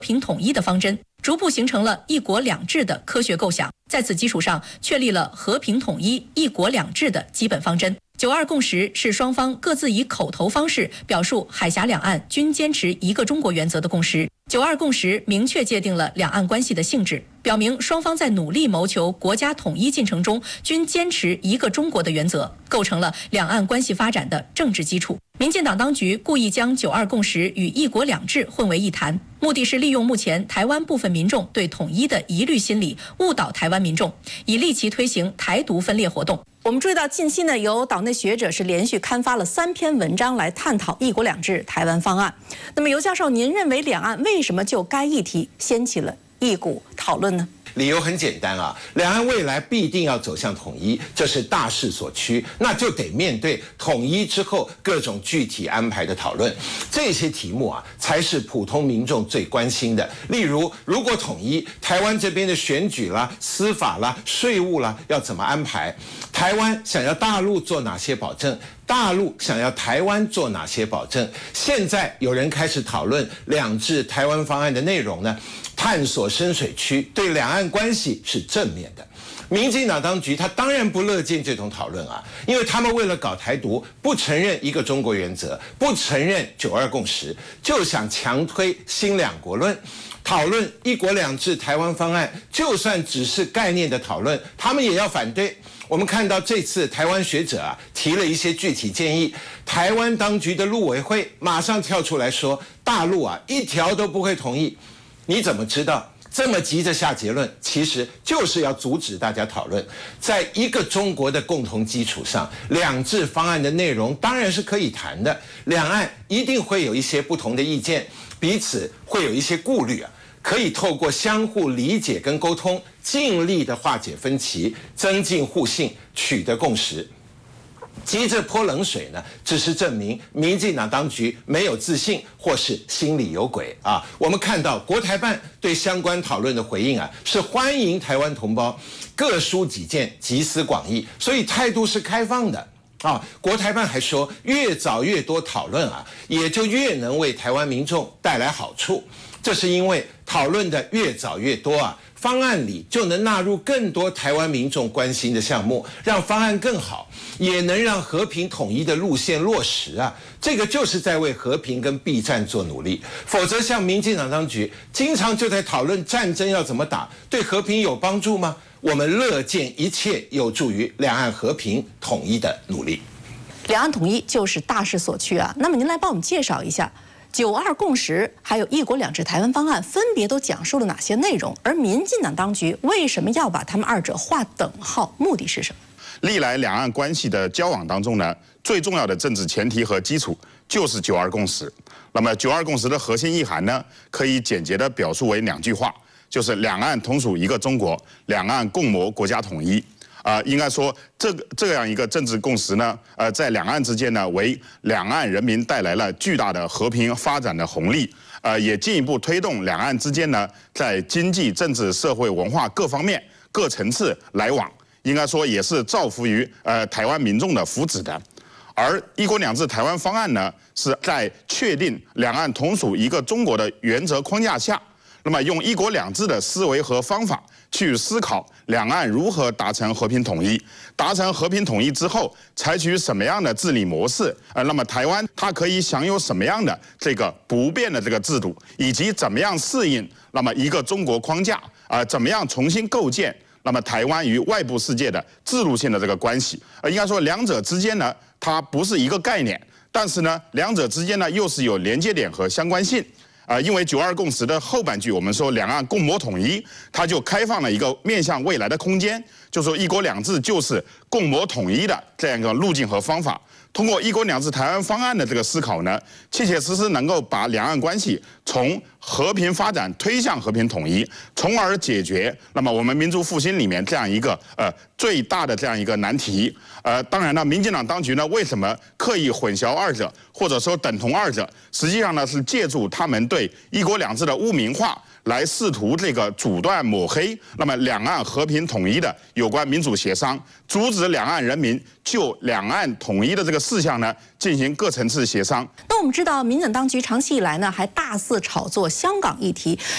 平统一的方针，逐步形成了一国两制的科学构想。在此基础上，确立了和平统一、一国两制的基本方针。9·2共识是双方各自以口头方式表述海峡两岸均坚持一个中国原则的共识。9·2共识明确界定了两岸关系的性质，表明双方在努力谋求国家统一进程中均坚持一个中国的原则，构成了两岸关系发展的政治基础。民进党当局故意将9·2共识与一国两制混为一谈，目的是利用目前台湾部分民众对统一的疑虑心理，误导台湾民众，以利其推行台独分裂活动。我们注意到，近期呢，有岛内学者是连续刊发了3篇文章来探讨一国两制台湾方案。那么，尤教授，您认为两岸为什么就该议题掀起了一股讨论呢？ 理由很简单啊，两岸未来必定要走向统一，这是大势所趋，那就得面对统一之后各种具体安排的讨论。这些题目啊，才是普通民众最关心的。例如，如果统一，台湾这边的选举啦、司法啦、税务啦，要怎么安排？台湾想要大陆做哪些保证？大陆想要台湾做哪些保证？现在有人开始讨论两制台湾方案的内容呢？探索深水区，对两岸关系是正面的。民进党当局他当然不乐见这种讨论啊，因为他们为了搞台独，不承认一个中国原则，不承认9·2共识，就想强推新两国论。讨论一国两制台湾方案，就算只是概念的讨论，他们也要反对。我们看到这次台湾学者啊提了一些具体建议，台湾当局的陆委会马上跳出来说，大陆啊一条都不会同意。你怎么知道？这么急着下结论，其实就是要阻止大家讨论。在一个中国的共同基础上，两制方案的内容当然是可以谈的，两岸一定会有一些不同的意见，彼此会有一些顾虑啊。可以透过相互理解跟沟通，尽力的化解分歧，增进互信，取得共识。急着泼冷水呢，只是证明民进党当局没有自信，或是心里有鬼啊。我们看到国台办对相关讨论的回应啊，是欢迎台湾同胞各抒己见，集思广益，所以态度是开放的。国台办还说，越早越多讨论啊，也就越能为台湾民众带来好处。这是因为讨论的越早越多啊，方案里就能纳入更多台湾民众关心的项目，让方案更好，也能让和平统一的路线落实啊。这个就是在为和平跟避战做努力。否则，像民进党当局经常就在讨论战争要怎么打，对和平有帮助吗？我们乐见一切有助于两岸和平统一的努力。 两岸统一就是大势所趋啊。那么您来帮我们介绍一下9·2共识还有一国两制台湾方案分别都讲述了哪些内容？而民进党当局为什么要把他们二者划等号？目的是什么？ 历来两岸关系的交往当中呢，最重要的政治前提和基础就是9·2共识。那么9·2共识的核心意涵呢，可以简洁地表述为2句话，就是两岸同属一个中国，两岸共谋国家统一。应该说这样一个政治共识呢，在两岸之间呢，为两岸人民带来了巨大的和平发展的红利，也进一步推动两岸之间呢，在经济、政治、社会、文化各方面、各层次来往，应该说也是造福于台湾民众的福祉的。而一国两制台湾方案呢，是在确定两岸同属一个中国的原则框架下，那么用一国两制的思维和方法去思考两岸如何达成和平统一，达成和平统一之后，采取什么样的治理模式？那么台湾它可以享有什么样的这个不变的这个制度，以及怎么样适应那么一个中国框架怎么样重新构建那么台湾与外部世界的制度性的这个关系？应该说两者之间呢，它不是一个概念，但是呢，两者之间呢又是有连接点和相关性。因为9·2共识的后半句，我们说两岸共谋统一，它就开放了一个面向未来的空间，就说一国两制就是共谋统一的这样一个路径和方法。通过一国两制台湾方案的这个思考呢，切切实实能够把两岸关系从和平发展推向和平统一，从而解决那么我们民族复兴里面这样一个最大的这样一个难题。当然呢，民进党当局呢为什么刻意混淆二者，或者说等同二者？实际上呢是借助他们对一国两制的污名化，来试图这个阻断抹黑那么两岸和平统一的有关民主协商，阻止两岸人民就两岸统一的这个事项呢进行各层次协商。 那我们知道，民进党当局长期以来呢还大肆炒作香港议题，